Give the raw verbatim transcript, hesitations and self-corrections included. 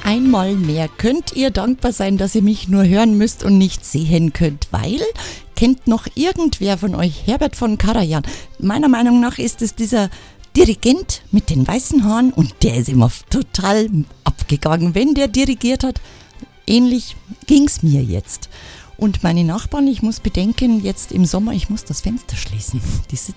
Einmal mehr könnt ihr dankbar sein, dass ihr mich nur hören müsst und nicht sehen könnt, weil, kennt noch irgendwer von euch Herbert von Karajan? Meiner Meinung nach ist es dieser Dirigent mit den weißen Haaren und der ist immer total abgegangen, wenn der dirigiert hat. Ähnlich ging's mir jetzt. Und meine Nachbarn, ich muss bedenken, jetzt im Sommer, ich muss das Fenster schließen. Die sitzen